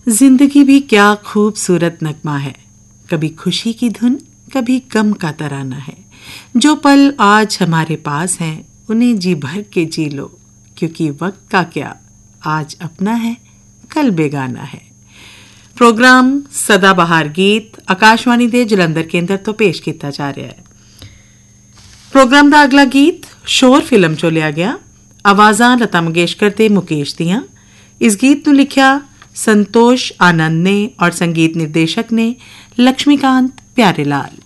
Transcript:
जिंदगी भी क्या खूबसूरत नगमा है, कभी खुशी की धुन कभी गम का तराना है। जो पल आज हमारे पास हैं उन्हें जी भर के जी लो, क्योंकि वक्त का क्या आज अपना है कल बेगाना है। प्रोग्राम सदाबहार गीत आकाशवाणी ਦੇ ਜਲੰਧਰ ਕੇਂਦਰ ਤੋਂ ਪੇਸ਼ ਕੀਤਾ ਜਾ ਰਿਹਾ ਹੈ। ਪ੍ਰੋਗਰਾਮ ਦਾ ਅਗਲਾ ਗੀਤ ਸ਼ੋਰ ਫਿਲਮ ਚੋਂ ਲਿਆ ਗਿਆ। ਆਵਾਜ਼ਾਂ ਲਤਾ ਮੰਗੇਸ਼ਕਰ ਤੇ ਮੁਕੇਸ਼ ਦੀਆਂ। ਇਸ ਗੀਤ ਨੂੰ ਲਿਖਿਆ संतोष आनंद ने और संगीत निर्देशक ने लक्ष्मीकांत प्यारेलाल।